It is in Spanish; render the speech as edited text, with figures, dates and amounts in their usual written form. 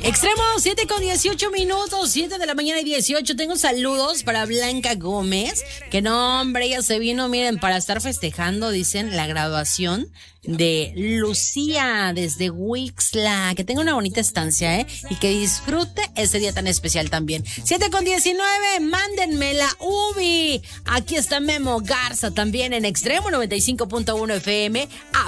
Extremo, 7:18, 7 de la mañana y 18. Tengo saludos para Blanca Gómez, que no, hombre, ella se vino, miren, para estar festejando, dicen, la graduación de Lucía desde Wixla. Que tenga una bonita estancia, y que disfrute ese día tan especial también. 7:19, mándenme la UBI. Aquí está Memo Garza también en Extremo 95.1 FM.